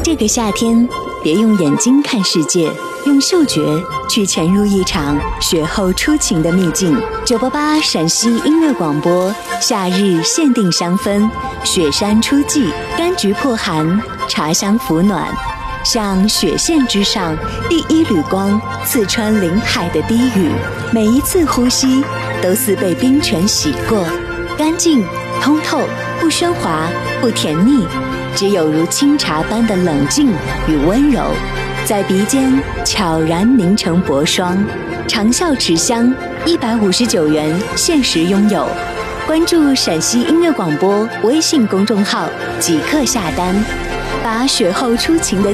这个夏天，别用眼睛看世界，用嗅觉去潜入一场雪后初晴的秘境。988陕西音乐广播，夏日限定香氛，雪山初霁，柑橘破寒，茶香抚暖。像雪线之上第一缕光，刺穿林海的低语，每一次呼吸都似被冰泉洗过，干净通透，不喧哗，不甜腻，只有如清茶般的冷静与温柔，在鼻尖悄然凝成薄霜。长效持香，159元限时拥有。关注陕西音乐广播微信公众号即刻下单，把雪后初晴的